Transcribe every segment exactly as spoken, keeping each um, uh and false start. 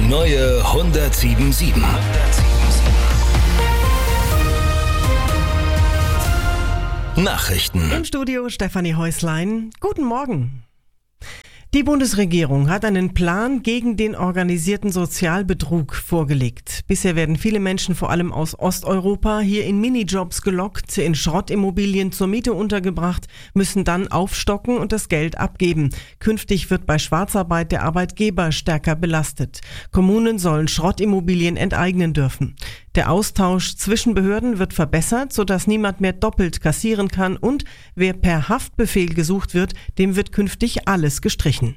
neue hundertsieben Komma sieben. Nachrichten. Im Studio Stefanie Häuslein. Guten Morgen. Die Bundesregierung hat einen Plan gegen den organisierten Sozialbetrug vorgelegt. Bisher werden viele Menschen vor allem aus Osteuropa hier in Minijobs gelockt, in Schrottimmobilien zur Miete untergebracht, müssen dann aufstocken und das Geld abgeben. Künftig wird bei Schwarzarbeit der Arbeitgeber stärker belastet. Kommunen sollen Schrottimmobilien enteignen dürfen. Der Austausch zwischen Behörden wird verbessert, sodass niemand mehr doppelt kassieren kann und wer per Haftbefehl gesucht wird, dem wird künftig alles gestrichen.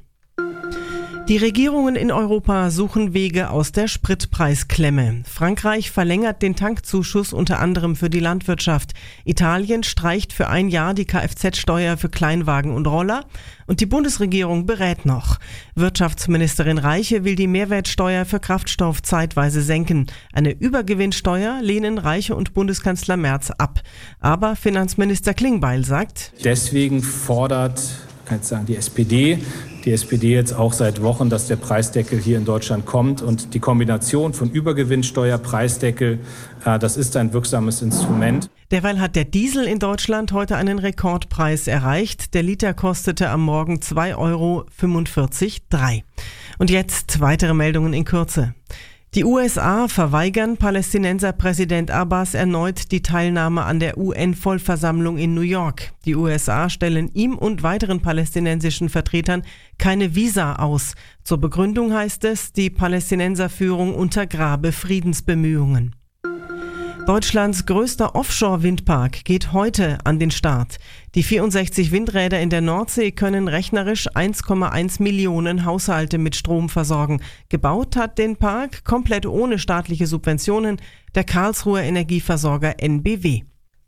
Die Regierungen in Europa suchen Wege aus der Spritpreisklemme. Frankreich verlängert den Tankzuschuss unter anderem für die Landwirtschaft. Italien streicht für ein Jahr die Kfz-Steuer für Kleinwagen und Roller. Und die Bundesregierung berät noch. Wirtschaftsministerin Reiche will die Mehrwertsteuer für Kraftstoff zeitweise senken. Eine Übergewinnsteuer lehnen Reiche und Bundeskanzler Merz ab. Aber Finanzminister Klingbeil sagt: Deswegen fordert, kann ich sagen, die S P D, die S P D jetzt auch seit Wochen, dass der Preisdeckel hier in Deutschland kommt. Und die Kombination von Übergewinnsteuer, Preisdeckel, äh, das ist ein wirksames Instrument. Derweil hat der Diesel in Deutschland heute einen Rekordpreis erreicht. Der Liter kostete am Morgen zwei Euro fünfundvierzig Komma drei. Und jetzt weitere Meldungen in Kürze. Die U S A verweigern Palästinenserpräsident Abbas erneut die Teilnahme an der U N-Vollversammlung in New York. Die U S A stellen ihm und weiteren palästinensischen Vertretern keine Visa aus. Zur Begründung heißt es, die Palästinenserführung untergrabe Friedensbemühungen. Deutschlands größter Offshore-Windpark geht heute an den Start. Die vierundsechzig Windräder in der Nordsee können rechnerisch eins Komma eins Millionen Haushalte mit Strom versorgen. Gebaut hat den Park komplett ohne staatliche Subventionen der Karlsruher Energieversorger N B W.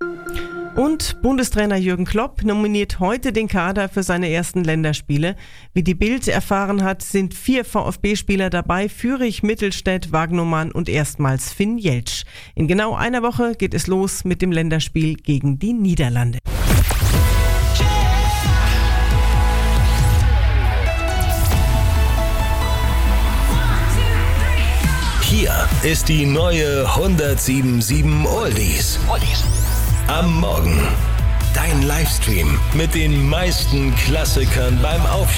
Und Bundestrainer Jürgen Klopp nominiert heute den Kader für seine ersten Länderspiele. Wie die Bild erfahren hat, sind vier VfB-Spieler dabei: Fürich, Mittelstädt, Wagnumann und erstmals Finn Jeltsch. In genau einer Woche geht es los mit dem Länderspiel gegen die Niederlande. Hier ist die neue hundertsieben Komma sieben Oldies. Am Morgen. Dein Livestream mit den meisten Klassikern beim Aufstehen.